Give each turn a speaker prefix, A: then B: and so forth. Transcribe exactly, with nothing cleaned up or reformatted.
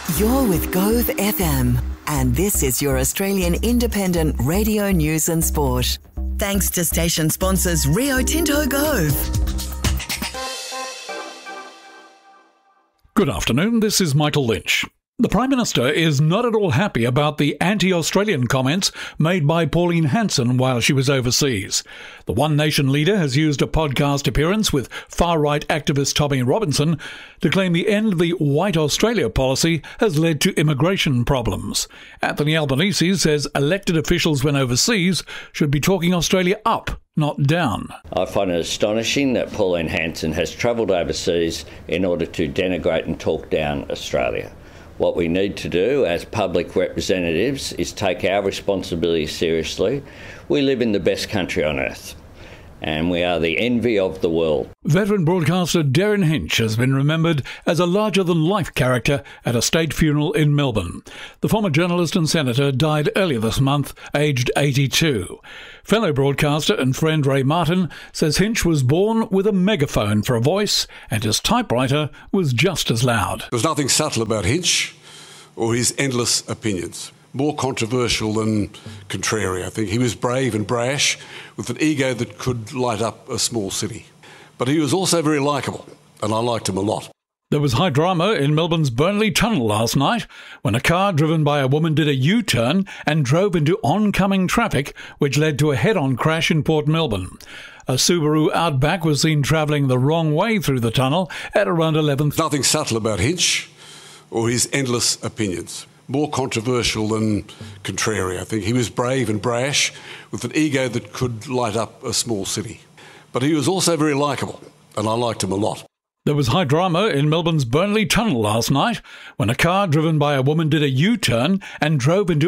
A: You're with Gove F M, and this is your Australian independent radio news and sport. Thanks to station sponsors Rio Tinto Gove.
B: Good afternoon, this is Michael Lynch. The Prime Minister is not at all happy about the anti-Australian comments made by Pauline Hanson while she was overseas. The One Nation leader has used a podcast appearance with far-right activist Tommy Robinson to claim the end of the White Australia policy has led to immigration problems. Anthony Albanese says elected officials when overseas should be talking Australia up, not down.
C: I find it astonishing that Pauline Hanson has travelled overseas in order to denigrate and talk down Australia. What we need to do as public representatives is take our responsibility seriously. We live in the best country on earth, and we are the envy of the world.
B: Veteran broadcaster Derryn Hinch has been remembered as a larger-than-life character at a state funeral in Melbourne. The former journalist and senator died earlier this month, aged eighty-two. Fellow broadcaster and friend Ray Martin says Hinch was born with a megaphone for a voice, and his typewriter was just as loud.
D: There's nothing subtle about Hinch or his endless opinions. More controversial than contrary, I think. He was brave and brash, with an ego that could light up a small city. But he was also very likeable, and I liked him a lot.
B: There was high drama in Melbourne's Burnley Tunnel last night when a car driven by a woman did a U-turn and drove into oncoming traffic, which led to a head-on crash in Port Melbourne. A Subaru Outback was seen travelling the wrong way through the tunnel at around eleven.
D: Nothing subtle about Hinch or his endless opinions. More controversial than contrary, I think. He was brave and brash, with an ego that could light up a small city. But he was also very likeable, and I liked him a lot.
B: There was high drama in Melbourne's Burnley Tunnel last night when a car driven by a woman did a U-turn and drove into